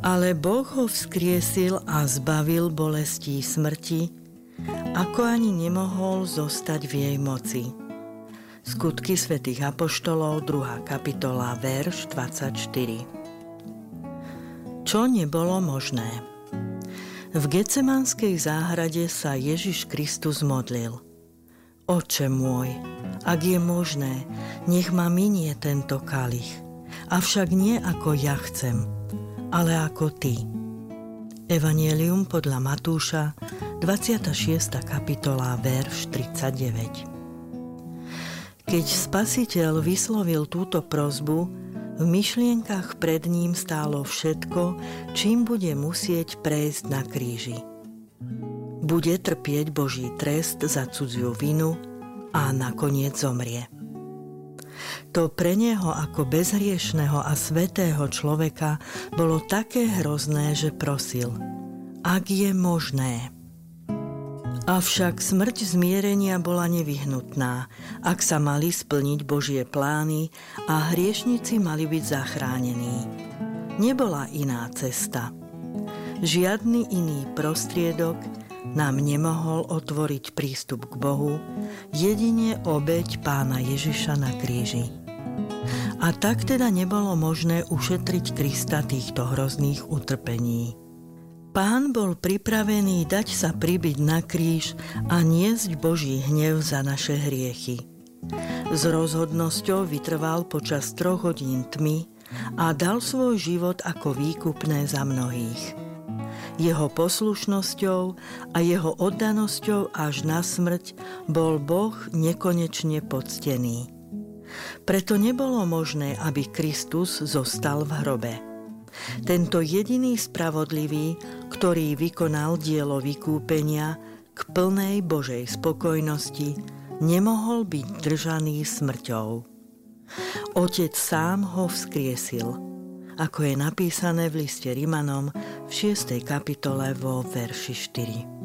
Ale Boh ho vzkriesil a zbavil bolestí smrti, ako ani nemohol zostať v jej moci. Skutky svätých apoštolov, 2. kapitola, verš 24. Čo nebolo možné? V Getsemanskej záhrade sa Ježiš Kristus modlil. Oče môj, ak je možné, nech ma minie tento kalich, avšak nie ako ja chcem, ale ako ty. Evanjelium podľa Matúša, 26. kapitola, verš 39. Keď Spasiteľ vyslovil túto prosbu, v myšlienkach pred ním stálo všetko, čím bude musieť prejsť na kríži. Bude trpieť Boží trest za cudziu vinu a nakoniec zomrie. To pre neho ako bezhriešného a svätého človeka bolo také hrozné, že prosil, ak je možné. Avšak smrť zmierenia bola nevyhnutná, ak sa mali splniť Božie plány a hriešnici mali byť zachránení. Nebola iná cesta. Žiadny iný prostriedok nám nemohol otvoriť prístup k Bohu, jedine obeť Pána Ježiša na kríži. A tak teda nebolo možné ušetriť Krista týchto hrozných utrpení. Pán bol pripravený dať sa pribiť na kríž a niesť Boží hnev za naše hriechy. S rozhodnosťou vytrval počas 3 hodín tmy a dal svoj život ako výkupné za mnohých. Jeho poslušnosťou a jeho oddanosťou až na smrť bol Boh nekonečne poctený. Preto nebolo možné, aby Kristus zostal v hrobe. Tento jediný spravodlivý, ktorý vykonal dielo vykúpenia k plnej Božej spokojnosti, nemohol byť držaný smrťou. Otec sám ho vzkriesil, ako je napísané v liste Rimanom v 6. kapitole vo verši 4.